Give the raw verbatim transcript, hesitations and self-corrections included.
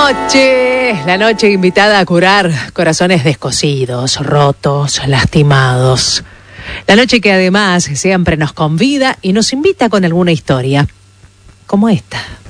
noche, la noche invitada a curar corazones descosidos, rotos, lastimados. La noche que además siempre nos convida y nos invita con alguna historia, como esta.